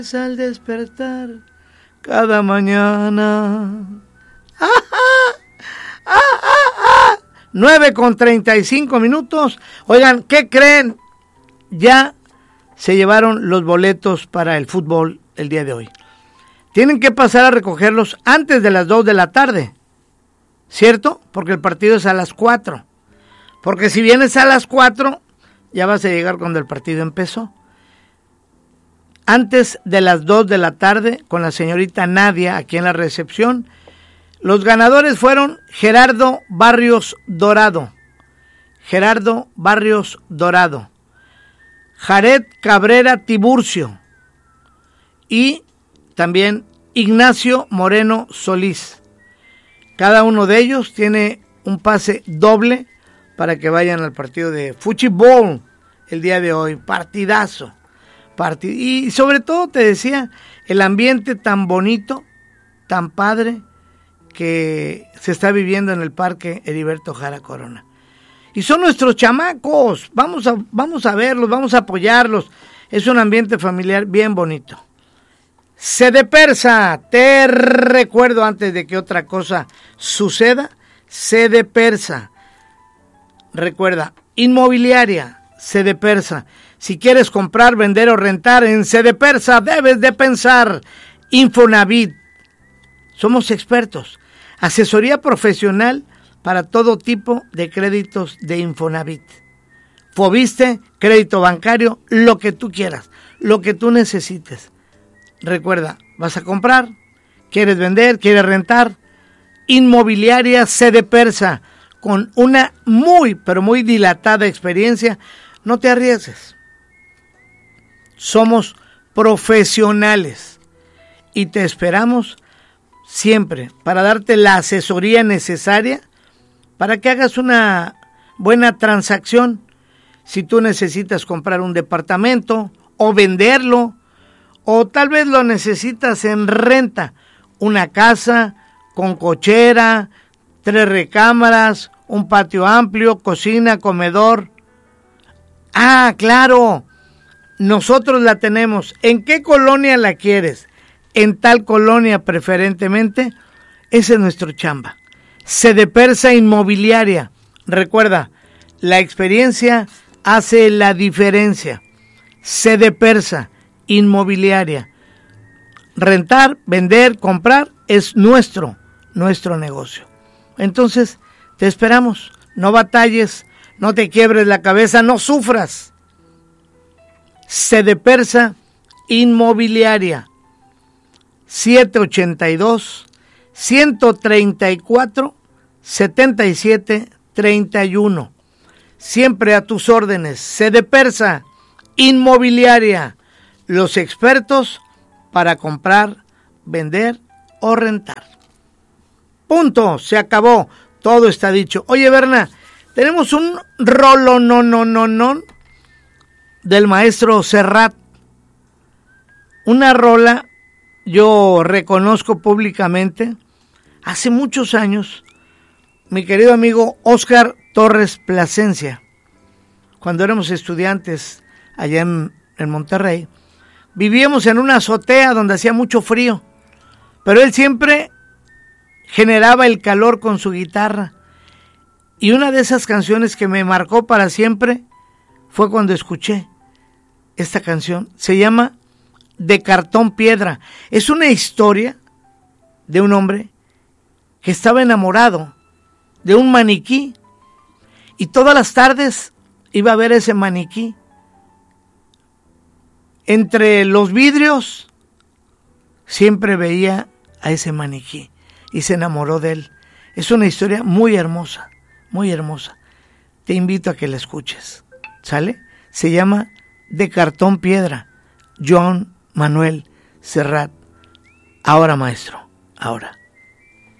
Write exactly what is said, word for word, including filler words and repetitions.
Al despertar cada mañana. ¡Ah, ah! ¡Ah, ah, ah! nueve con treinta y cinco minutos. Oigan, ¿qué creen? Ya se llevaron los boletos para el fútbol el día de hoy. Tienen que pasar a recogerlos antes de las dos de la tarde, ¿cierto? Porque el partido es a las cuatro. Porque si vienes a las cuatro, ya vas a llegar cuando el partido empezó. Antes de las dos de la tarde, con la señorita Nadia aquí en la recepción, los ganadores fueron Gerardo Barrios Dorado, Gerardo Barrios Dorado, Jared Cabrera Tiburcio y también Ignacio Moreno Solís. Cada uno de ellos tiene un pase doble para que vayan al partido de fútbol el día de hoy. Partidazo. Partid- y sobre todo te decía, el ambiente tan bonito, tan padre que se está viviendo en el Parque Heriberto Jara Corona. Y son nuestros chamacos, vamos a, vamos a verlos, vamos a apoyarlos. Es un ambiente familiar bien bonito. Cedepersa, te recuerdo antes de que otra cosa suceda, Cedepersa. Recuerda, inmobiliaria, Cedepersa. Si quieres comprar, vender o rentar en Cedepersa, debes de pensar Infonavit. Somos expertos. Asesoría profesional para todo tipo de créditos de Infonavit. Fobiste, crédito bancario, lo que tú quieras, lo que tú necesites. Recuerda, vas a comprar, quieres vender, quieres rentar. Inmobiliaria Cedepersa, con una muy, pero muy dilatada experiencia. No te arriesgues. Somos profesionales y te esperamos siempre para darte la asesoría necesaria para que hagas una buena transacción. Si tú necesitas comprar un departamento o venderlo, o tal vez lo necesitas en renta, una casa con cochera, tres recámaras, un patio amplio, cocina, comedor. Ah, claro, nosotros la tenemos. ¿En qué colonia la quieres? En tal colonia preferentemente. Ese es nuestro chamba. Cedepersa Inmobiliaria. Recuerda, la experiencia hace la diferencia. Cedepersa Inmobiliaria. Rentar, vender, comprar es nuestro, nuestro negocio. Entonces, te esperamos. No batalles, no te quiebres la cabeza, no sufras. Cedepersa Inmobiliaria. siete ochenta y dos, ciento treinta y cuatro, setenta y siete treinta y uno. Siempre a tus órdenes. Cedepersa Inmobiliaria. Los expertos para comprar, vender o rentar. Punto. Se acabó. Todo está dicho. Oye, Berna, tenemos un rolo no no no no del maestro Serrat. Una rola, yo reconozco públicamente, hace muchos años, mi querido amigo Óscar Torres Plasencia, cuando éramos estudiantes allá en, en Monterrey, vivíamos en una azotea donde hacía mucho frío, pero él siempre generaba el calor con su guitarra. Y una de esas canciones que me marcó para siempre fue cuando escuché esta canción. Se llama De Cartón Piedra. Es una historia de un hombre que estaba enamorado de un maniquí y todas las tardes iba a ver ese maniquí. Entre los vidrios siempre veía a ese maniquí y se enamoró de él. Es una historia muy hermosa, muy hermosa. Te invito a que la escuches. ¿Sale? Se llama De Cartón Piedra. Joan Manuel Serrat. Ahora, maestro, ahora.